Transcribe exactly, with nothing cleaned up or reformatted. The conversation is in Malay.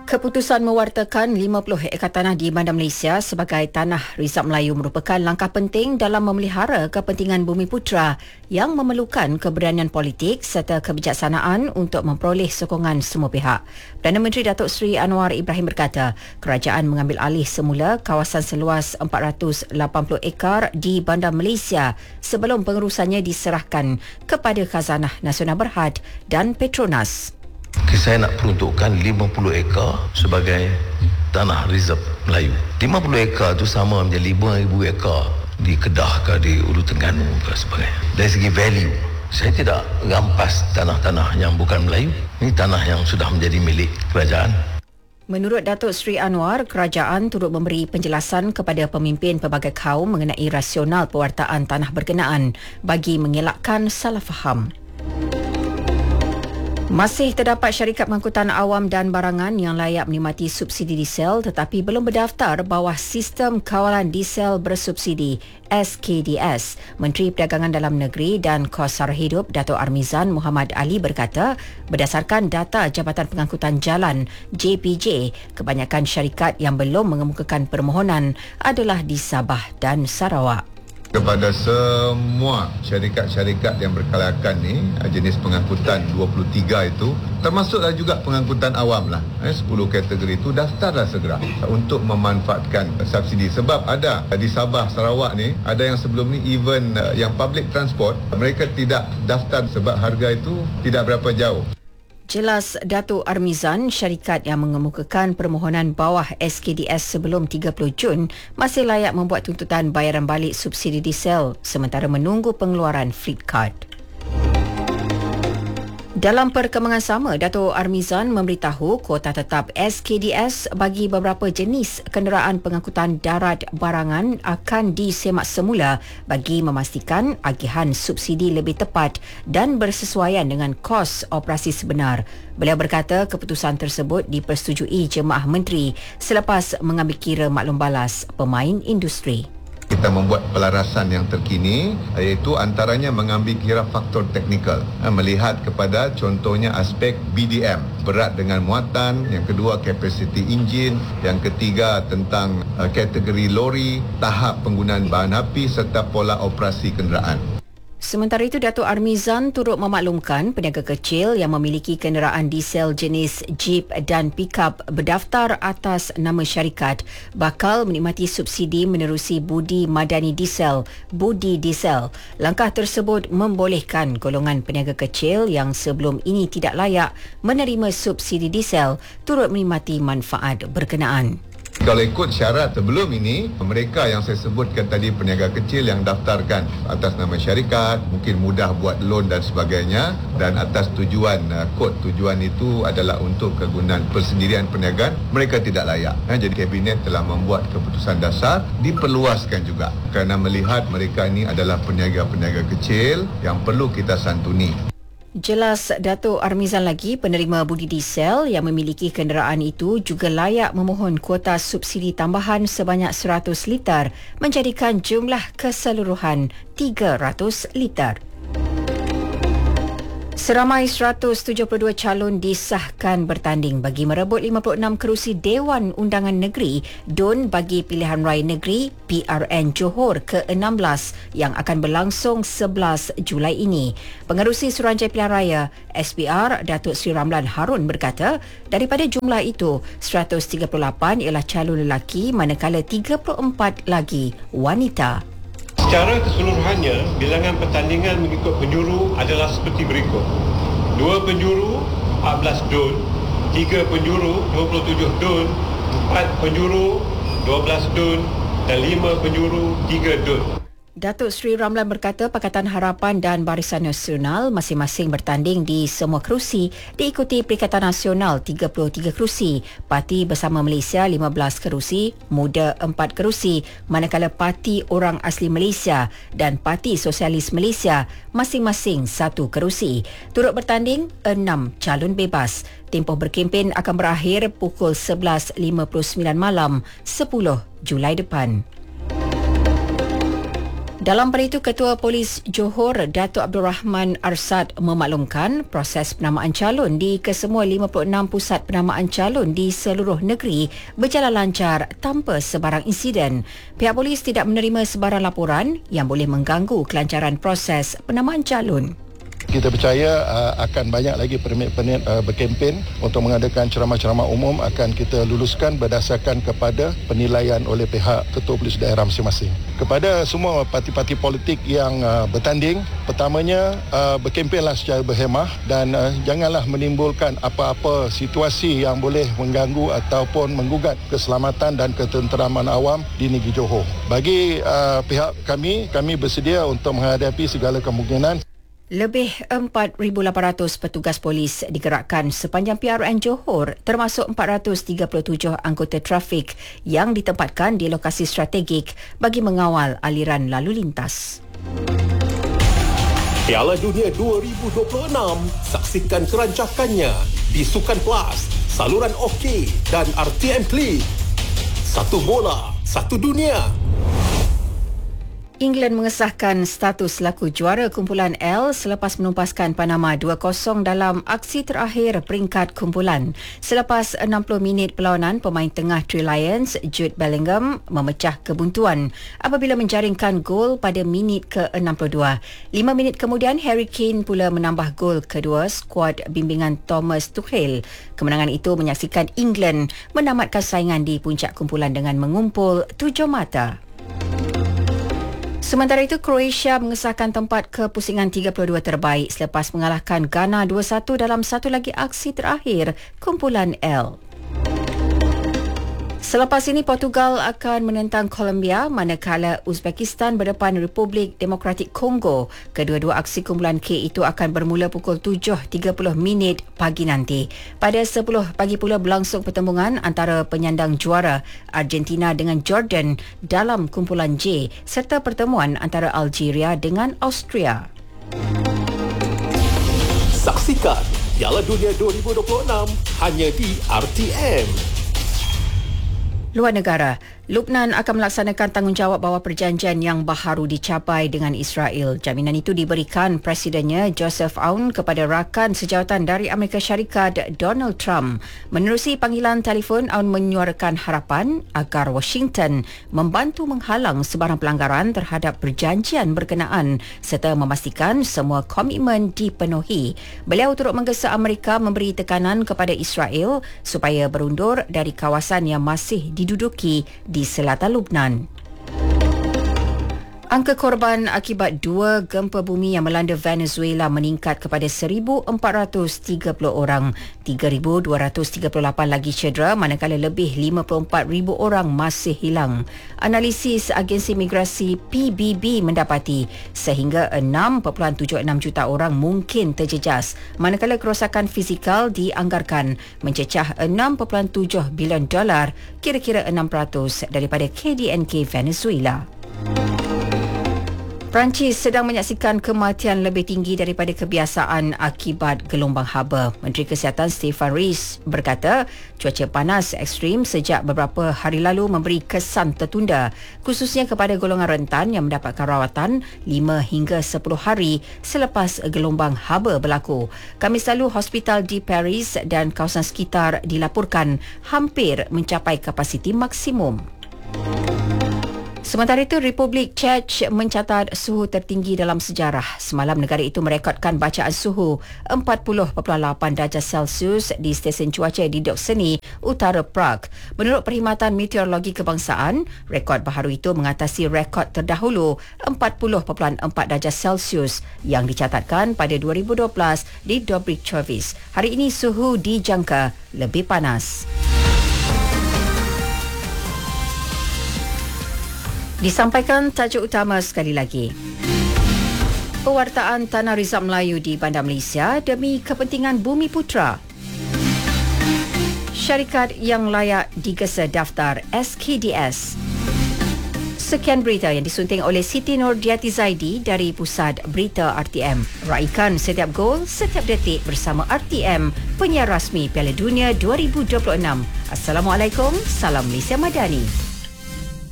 Keputusan mewartakan lima puluh ekar tanah di Bandar Malaysia sebagai Tanah Rizab Melayu merupakan langkah penting dalam memelihara kepentingan Bumi Putera yang memerlukan keberanian politik serta kebijaksanaan untuk memperoleh sokongan semua pihak. Perdana Menteri Datuk Seri Anwar Ibrahim berkata, kerajaan mengambil alih semula kawasan seluas empat ratus lapan puluh ekar di Bandar Malaysia sebelum pengurusannya diserahkan kepada Khazanah Nasional Berhad dan Petronas. Saya nak peruntukkan lima puluh ekar sebagai Tanah Rizab Melayu. lima puluh ekar tu sama macam lima ribu ekar di Kedah ke di Ulu Terengganu ke sebagainya. Dari segi value, saya tidak rampas tanah-tanah yang bukan Melayu. Ini tanah yang sudah menjadi milik kerajaan. Menurut Datuk Seri Anwar, kerajaan turut memberi penjelasan kepada pemimpin pelbagai kaum mengenai rasional pewartaan tanah berkenaan bagi mengelakkan salah faham. Masih terdapat syarikat pengangkutan awam dan barangan yang layak menikmati subsidi diesel tetapi belum berdaftar bawah Sistem Kawalan Diesel Bersubsidi S K D S. Menteri Perdagangan Dalam Negeri dan Kos Sara Hidup Datuk Armizan Muhammad Ali berkata, berdasarkan data Jabatan Pengangkutan Jalan J P J, kebanyakan syarikat yang belum mengemukakan permohonan adalah di Sabah dan Sarawak. Kepada semua syarikat-syarikat yang berkelayakan ni, jenis pengangkutan dua puluh tiga itu, termasuklah juga pengangkutan awam lah, eh, sepuluh kategori itu, daftarlah segera untuk memanfaatkan subsidi. Sebab ada di Sabah, Sarawak ni, ada yang sebelum ni even uh, yang public transport, mereka tidak daftar sebab harga itu tidak berapa jauh. Jelas Datuk Armizan, syarikat yang mengemukakan permohonan bawah S K D S sebelum tiga puluh Jun masih layak membuat tuntutan bayaran balik subsidi diesel sementara menunggu pengeluaran fleet card. Dalam perkembangan sama, Datuk Armizan memberitahu kuota tetap S K D S bagi beberapa jenis kenderaan pengangkutan darat barangan akan disemak semula bagi memastikan agihan subsidi lebih tepat dan bersesuaian dengan kos operasi sebenar. Beliau berkata keputusan tersebut dipersetujui Jemaah Menteri selepas mengambil kira maklum balas pemain industri. Kita membuat pelarasan yang terkini, iaitu antaranya mengambil kira faktor teknikal, melihat kepada contohnya aspek B D M, berat dengan muatan, yang kedua kapasiti enjin, yang ketiga tentang kategori lori, tahap penggunaan bahan api serta pola operasi kenderaan. Sementara itu, Datuk Armizan turut memaklumkan peniaga kecil yang memiliki kenderaan diesel jenis Jeep dan Pickup berdaftar atas nama syarikat bakal menikmati subsidi menerusi Budi Madani Diesel, Budi Diesel. Langkah tersebut membolehkan golongan peniaga kecil yang sebelum ini tidak layak menerima subsidi diesel turut menikmati manfaat berkenaan. Kalau ikut syarat sebelum ini, mereka yang saya sebutkan tadi, peniaga kecil yang daftarkan atas nama syarikat, mungkin mudah buat loan dan sebagainya, dan atas tujuan kod tujuan itu adalah untuk kegunaan persendirian perniagaan, mereka tidak layak. Jadi Kabinet telah membuat keputusan dasar diperluaskan juga kerana melihat mereka ini adalah peniaga-peniaga kecil yang perlu kita santuni. Jelas Datuk Armizan lagi, penerima budi diesel yang memiliki kenderaan itu juga layak memohon kuota subsidi tambahan sebanyak seratus liter menjadikan jumlah keseluruhan tiga ratus liter. Seramai seratus tujuh puluh dua calon disahkan bertanding bagi merebut lima puluh enam kerusi Dewan Undangan Negeri D U N bagi Pilihan Raya Negeri P R N Johor ke enam belas yang akan berlangsung sebelas Julai ini. Pengerusi Suruhanjaya Pilihan Raya S P R Datuk Seri Ramlan Harun berkata, daripada jumlah itu seratus tiga puluh lapan ialah calon lelaki manakala tiga puluh empat lagi wanita. Secara keseluruhannya, bilangan pertandingan mengikut penjuru adalah seperti berikut. Dua penjuru, empat belas D U N. Tiga penjuru, dua puluh tujuh D U N. Empat penjuru, dua belas D U N. Dan lima penjuru, tiga D U N. Datuk Seri Ramlan berkata Pakatan Harapan dan Barisan Nasional masing-masing bertanding di semua kerusi, diikuti Perikatan Nasional tiga puluh tiga kerusi, Parti Bersama Malaysia lima belas kerusi, Muda empat kerusi, manakala Parti Orang Asli Malaysia dan Parti Sosialis Malaysia masing-masing satu kerusi. Turut bertanding enam calon bebas. Tempoh berkempen akan berakhir pukul sebelas lima puluh sembilan malam sepuluh Julai depan. Dalam pada itu, Ketua Polis Johor Datuk Abdul Rahman Arsad memaklumkan proses penamaan calon di kesemua lima puluh enam pusat penamaan calon di seluruh negeri berjalan lancar tanpa sebarang insiden. Pihak polis tidak menerima sebarang laporan yang boleh mengganggu kelancaran proses penamaan calon. Kita percaya uh, akan banyak lagi permit-permit uh, berkempen untuk mengadakan ceramah-ceramah umum akan kita luluskan berdasarkan kepada penilaian oleh pihak Ketua Polis Daerah masing-masing. Kepada semua parti-parti politik yang uh, bertanding, pertamanya uh, berkempenlah secara berhemah dan uh, janganlah menimbulkan apa-apa situasi yang boleh mengganggu ataupun menggugat keselamatan dan ketenteraman awam di negeri Johor. Bagi uh, pihak kami, kami bersedia untuk menghadapi segala kemungkinan. Lebih empat ribu lapan ratus petugas polis digerakkan sepanjang P R N Johor, termasuk empat ratus tiga puluh tujuh anggota trafik yang ditempatkan di lokasi strategik bagi mengawal aliran lalu lintas. Piala Dunia dua ribu dua puluh enam, saksikan kerancakannya di Sukan Plus, saluran OK dan R T M Klik. Satu bola, satu dunia. England mengesahkan status laku juara kumpulan L selepas menumpaskan Panama dua kosong dalam aksi terakhir peringkat kumpulan. Selepas enam puluh minit perlawanan, pemain tengah Three Lions, Jude Bellingham, memecah kebuntuan apabila menjaringkan gol pada minit ke enam puluh dua. Lima minit kemudian, Harry Kane pula menambah gol kedua skuad bimbingan Thomas Tuchel. Kemenangan itu menyaksikan England menamatkan saingan di puncak kumpulan dengan mengumpul tujuh mata. Sementara itu, Croatia mengesahkan tempat kepusingan tiga puluh dua terbaik selepas mengalahkan Ghana dua satu dalam satu lagi aksi terakhir kumpulan L. Selepas ini, Portugal akan menentang Colombia manakala Uzbekistan berdepan Republik Demokratik Kongo. Kedua-dua aksi kumpulan K itu akan bermula pukul tujuh tiga puluh minit pagi nanti. Pada sepuluh pagi pula berlangsung pertembungan antara penyandang juara Argentina dengan Jordan dalam kumpulan J serta pertemuan antara Algeria dengan Austria. Saksikan Piala Dunia dua ribu dua puluh enam hanya di R T M. Luar negara, Lubnan akan melaksanakan tanggungjawab bawah perjanjian yang baharu dicapai dengan Israel. Jaminan itu diberikan Presidennya Joseph Aoun kepada rakan sejawatan dari Amerika Syarikat Donald Trump. Menerusi panggilan telefon, Aoun menyuarakan harapan agar Washington membantu menghalang sebarang pelanggaran terhadap perjanjian berkenaan serta memastikan semua komitmen dipenuhi. Beliau turut menggesa Amerika memberi tekanan kepada Israel supaya berundur dari kawasan yang masih diduduki di selatan Lubnan. Angka korban akibat dua gempa bumi yang melanda Venezuela meningkat kepada seribu empat ratus tiga puluh orang. tiga ribu dua ratus tiga puluh lapan lagi cedera manakala lebih lima puluh empat ribu orang masih hilang. Analisis agensi migrasi P B B mendapati sehingga enam perpuluhan tujuh enam juta orang mungkin terjejas manakala kerosakan fizikal dianggarkan mencecah enam perpuluhan tujuh bilion dolar, kira-kira enam peratus daripada K D N K Venezuela. Perancis sedang menyaksikan kematian lebih tinggi daripada kebiasaan akibat gelombang haba. Menteri Kesihatan Stéphane Risse berkata cuaca panas ekstrim sejak beberapa hari lalu memberi kesan tertunda, khususnya kepada golongan rentan yang mendapatkan rawatan lima hingga sepuluh hari selepas gelombang haba berlaku. Khamis lalu, hospital di Paris dan kawasan sekitar dilaporkan hampir mencapai kapasiti maksimum. Sementara itu, Republik Czech mencatat suhu tertinggi dalam sejarah. Semalam negara itu merekodkan bacaan suhu empat puluh perpuluhan lapan darjah Celsius di stesen cuaca di Dokseny, utara Prague. Menurut Perkhidmatan Meteorologi Kebangsaan, rekod baharu itu mengatasi rekod terdahulu empat puluh perpuluhan empat darjah Celsius yang dicatatkan pada dua ribu dua belas di Dobrichovice. Hari ini suhu dijangka lebih panas. Disampaikan tajuk utama sekali lagi. Pewartaan Tanah Rizab Melayu di Bandar Malaysia demi kepentingan Bumi Putra. Syarikat yang layak digesa daftar S K D S. Sekian berita yang disunting oleh Siti Nurdiati Zaidi dari Pusat Berita R T M. Raikan setiap gol, setiap detik bersama R T M, penyiar rasmi Piala Dunia dua ribu dua puluh enam. Assalamualaikum, salam Malaysia Madani.